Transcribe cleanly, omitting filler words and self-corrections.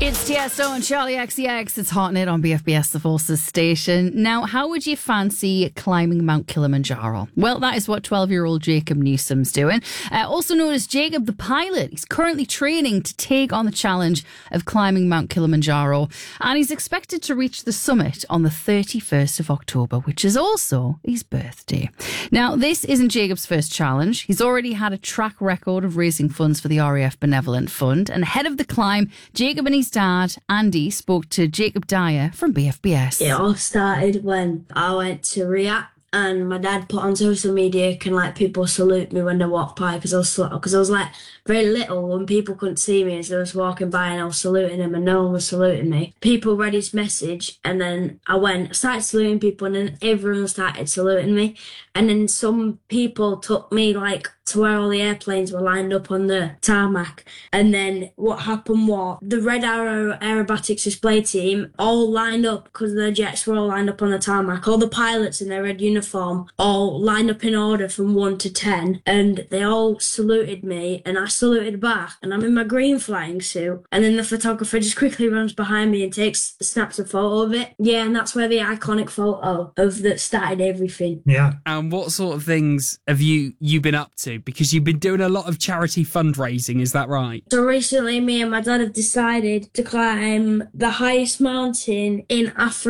It's Tiesto and Charlie XCX. It's Hot Knit on BFBS, the Forces station. Now, how would you fancy climbing Mount Kilimanjaro? Well, that is what 12-year-old Jacob Newsom's doing. Also known as Jacob the Pilot. He's currently training to take on the challenge of climbing Mount Kilimanjaro. And he's expected to reach the summit on the 31st of October, which is also his birthday. Now, this isn't Jacob's first challenge. He's already had a track record of raising funds for the RAF Benevolent Fund. And ahead of the climb, Jacob and his dad, Andy, spoke to Jacob Dyer from BFBS. It all started when I went to React and my dad put on social media, can like people salute me when they walk by, because I was like very little and people couldn't see me as I was walking by and I was saluting them and no one was saluting me. People read his message and then I started saluting people and then everyone started saluting me. And then some people took me like to where all the airplanes were lined up on the tarmac. And then what happened was the Red Arrow Aerobatics display team all lined up because the jets were all lined up on the tarmac. All the pilots in their red uniform all lined up in order from 1 to 10. And they all saluted me and I saluted back. And I'm in my green flying suit. And then the photographer just quickly runs behind me and snaps a photo of it. Yeah, and that's where the iconic photo of that started everything. Yeah. And what sort of things have you been up to? Because you've been doing a lot of charity fundraising, is that right? So recently me and my dad have decided to climb the highest mountain in Africa.